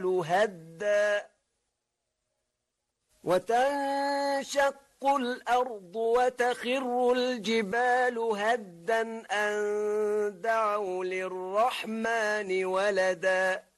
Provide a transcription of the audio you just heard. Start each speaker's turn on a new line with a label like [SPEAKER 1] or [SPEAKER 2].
[SPEAKER 1] هدا وتنشق الأرض وتخر الجبال هدا أن دعوا للرحمن ولدا